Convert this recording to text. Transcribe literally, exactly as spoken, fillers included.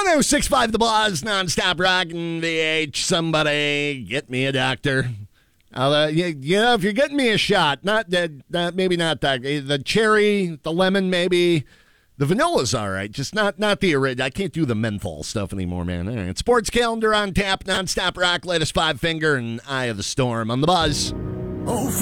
one oh six point five The Buzz, nonstop rockin' V H. Somebody get me a doctor. I'll, uh, you, you know, if you're getting me a shot, not that, uh, maybe not that. The cherry, the lemon, maybe. The vanilla's all right, just not not the original. I can't do the menthol stuff anymore, man. All right. Sports calendar on tap, nonstop rock, latest five finger, and Eye of the Storm on The Buzz. Oh,